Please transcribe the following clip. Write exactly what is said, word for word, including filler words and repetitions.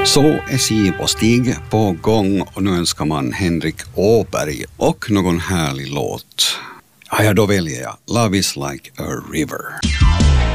Så är Siv och Stig på gång och nu önskar man Henrik Åberg och någon härlig låt. Ja, ja, då väljer jag Love is like a river.